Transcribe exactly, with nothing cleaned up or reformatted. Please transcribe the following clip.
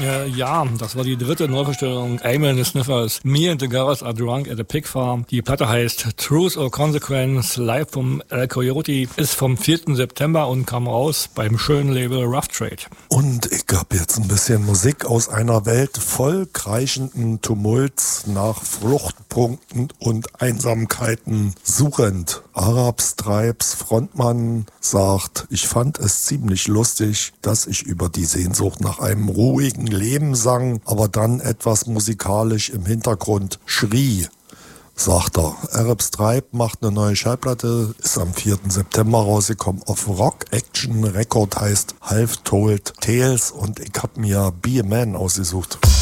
Äh, ja, das war die dritte Neuverstellung Amyl and the Sniffers, Me and the Girls Are Drunk at a Pig Farm. Die Platte heißt Truth or Consequence, live vom El Coyote, ist vom vierten September und kam raus beim schönen Label Rough Trade. Und ich hab jetzt ein bisschen Musik aus einer Welt voll kreischenden Tumults nach Fluchtpunkten und Einsamkeiten suchend. Arab Stripes Frontmann sagt, ich fand es ziemlich lustig, dass ich über die Sehnsucht nach einem ruhigen Leben sang, aber dann etwas musikalisch im Hintergrund schrie, sagt er. Arab Stripe macht eine neue Schallplatte, ist am vierten September rausgekommen auf Rock Action Record, heißt Half Told Tales, und ich hab mir Be a Man ausgesucht.